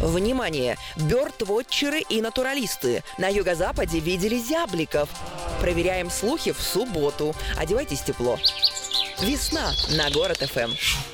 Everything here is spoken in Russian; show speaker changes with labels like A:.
A: Внимание! Бёрдвотчеры и натуралисты. На юго-западе видели зябликов. Проверяем слухи в субботу. Одевайтесь тепло. Весна на Город ФМ.